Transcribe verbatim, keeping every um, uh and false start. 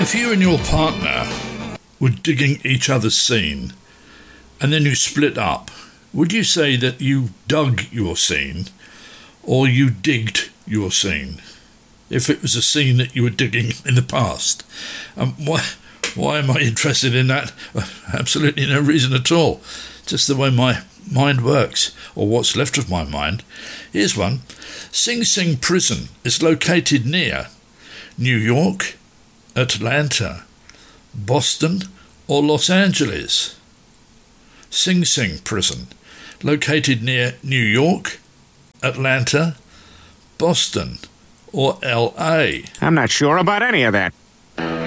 If you and your partner were digging each other's scene and then you split up, would you say that you dug your scene or you digged your scene? If it was a scene that you were digging in the past. Um, why, why am I interested in that? Absolutely no reason at all. Just the way my mind works, or what's left of my mind. Here's one. Sing Sing Prison is located near New York, Atlanta, Boston, or Los Angeles. Sing Sing Prison, located near New York, Atlanta, Boston, or L A. I'm not sure about any of that.